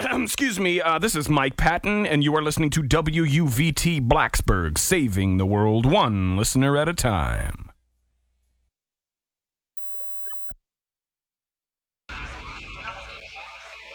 Excuse me, this is Mike Patton, and you are listening to WUVT Blacksburg, saving the world one listener at a time.